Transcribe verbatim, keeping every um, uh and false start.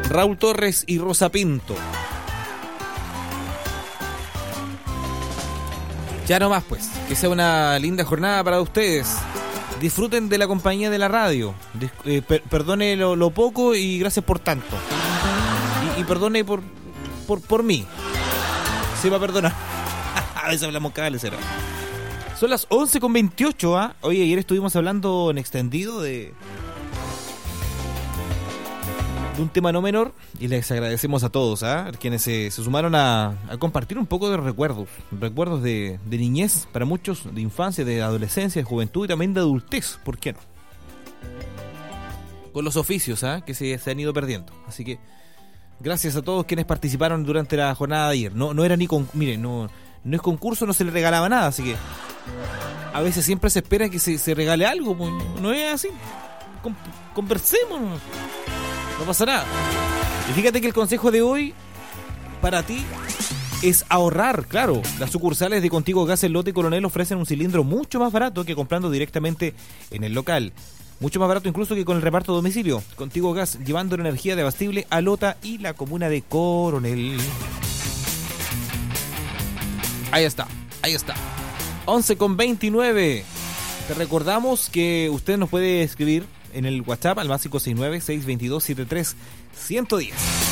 Raúl Torres y Rosa Pinto. Ya no más, pues. Que sea una linda jornada para ustedes. Disfruten de la compañía de la radio. Dis- eh, per- perdone lo, lo poco y gracias por tanto. Y, y perdone por, por, por mí. Se va a perdonar. A veces hablamos cada lecera. Son las once con veintiocho, ¿ah? Oye, ayer estuvimos hablando en extendido de... de un tema no menor y les agradecemos a todos, ¿ah? Quienes se, se sumaron a, a compartir un poco de recuerdos, recuerdos de, de niñez para muchos, de infancia, de adolescencia, de juventud y también de adultez, ¿por qué no? Con los oficios, ¿ah? Que se, se han ido perdiendo, así que gracias a todos quienes participaron durante la jornada de ayer. No, no era ni con, miren, no, no es concurso, no se le regalaba nada, así que a veces siempre se espera que se, se regale algo, pues no es así. Con, conversemos. No pasa nada. Y fíjate que el consejo de hoy para ti es ahorrar, claro. Las sucursales de Contigo Gas El Lote Coronel ofrecen un cilindro mucho más barato que comprando directamente en el local. Mucho más barato incluso que con el reparto a domicilio. Contigo Gas, llevando la energía de Abastible a Lota y la comuna de Coronel. Ahí está, ahí está. once con veintinueve. Te recordamos que usted nos puede escribir en el WhatsApp al más cinco seis nueve, seis dos dos, siete tres uno cero uno cero.